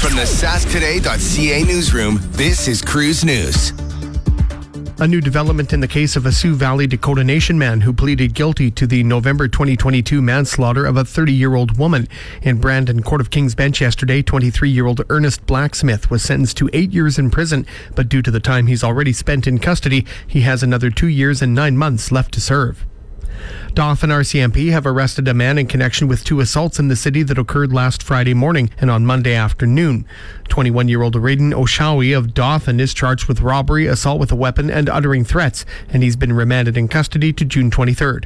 From the sasktoday.ca newsroom, this is Cruise News. A new development in the case of a Sioux Valley Dakota Nation man who pleaded guilty to the November 2022 manslaughter of a 30-year-old woman. In Brandon Court of King's Bench yesterday, 23-year-old Ernest Blacksmith was sentenced to 8 years in prison, but due to the time he's already spent in custody, he has another 2 years and 9 months left to serve. Dauphin RCMP have arrested a man in connection with 2 assaults in the city that occurred last Friday morning and on Monday afternoon. 21-year-old Raiden Oshawi of Dauphin is charged with robbery, assault with a weapon, and uttering threats, and he's been remanded in custody to June 23rd.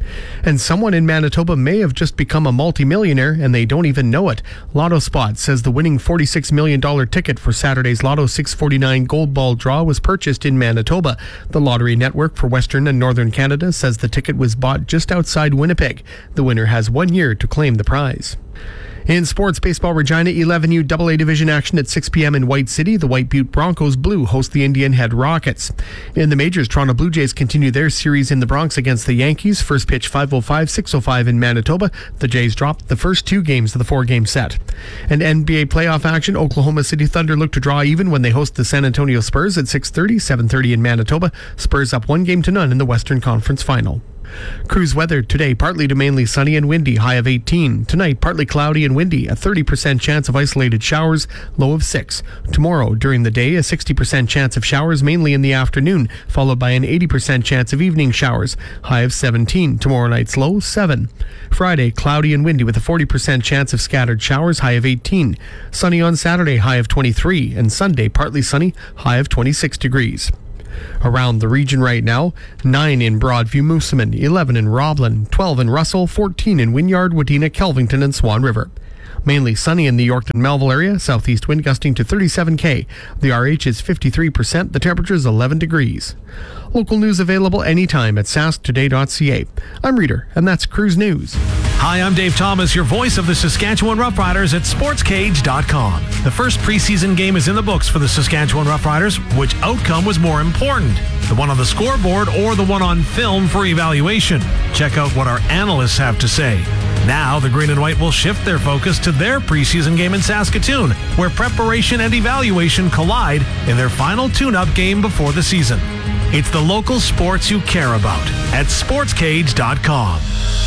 And someone in Manitoba may have just become a multimillionaire and they don't even know it. Lotto Spot says the winning $46 million ticket for Saturday's Lotto 649 Gold Ball draw was purchased in Manitoba. The lottery network for Western and Northern Canada says the ticket was bought just outside Winnipeg. The winner has 1 year to claim the prize. In sports, baseball, Regina 11U AA Division action at 6 p.m. in White City. The White Butte Broncos Blue host the Indian Head Rockets. In the majors, Toronto Blue Jays continue their series in the Bronx against the Yankees. First pitch 5:05, 6:05 in Manitoba. The Jays dropped the first 2 games of the 4-game set. And NBA playoff action, Oklahoma City Thunder look to draw even when they host the San Antonio Spurs at 6:30, 7:30 in Manitoba. Spurs up 1-0 in the Western Conference Final. Cruise weather today, partly to mainly sunny and windy, high of 18. Tonight, partly cloudy and windy, a 30% chance of isolated showers, low of 6. Tomorrow, during the day, a 60% chance of showers, mainly in the afternoon, followed by an 80% chance of evening showers, high of 17. Tomorrow night's low, 7. Friday, cloudy and windy with a 40% chance of scattered showers, high of 18. Sunny on Saturday, high of 23. And Sunday, partly sunny, high of 26 degrees. Around the region right now, 9 in Broadview, Moosomin, 11 in Roblin, 12 in Russell, 14 in Wynyard, Wadena, Kelvington, and Swan River. Mainly sunny in the Yorkton-Melville area, southeast wind gusting to 37 km. The RH is 53%, the temperature is 11 degrees. Local news available anytime at sasktoday.ca. I'm Reader, and that's Cruise News. Hi, I'm Dave Thomas, your voice of the Saskatchewan Roughriders at sportscage.com. The first preseason game is in the books for the Saskatchewan Roughriders. Which outcome was more important? The one on the scoreboard or the one on film for evaluation? Check out what our analysts have to say. Now, the Green and White will shift their focus to their preseason game in Saskatoon, where preparation and evaluation collide in their final tune-up game before the season. It's the local sports you care about at sportscage.com.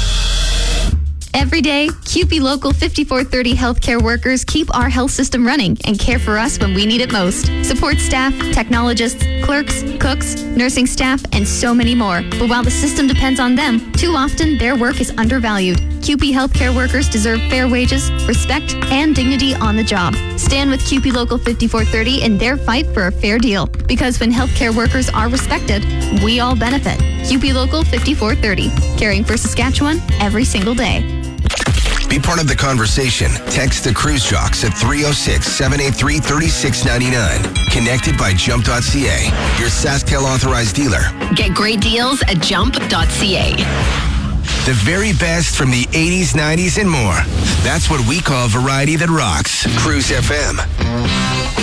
Every day, CUPE Local 5430 healthcare workers keep our health system running and care for us when we need it most. Support staff, technologists, clerks, cooks, nursing staff, and so many more. But while the system depends on them, too often their work is undervalued. CUPE healthcare workers deserve fair wages, respect, and dignity on the job. Stand with CUPE Local 5430 in their fight for a fair deal. Because when healthcare workers are respected, we all benefit. CUPE Local 5430, caring for Saskatchewan every single day. Be part of the conversation. Text the Cruise Jocks at 306-783-3699. Connected by Jump.ca, your SaskTel authorized dealer. Get great deals at Jump.ca. The very best from the 80s, 90s, and more. That's what we call variety that rocks. Cruise FM.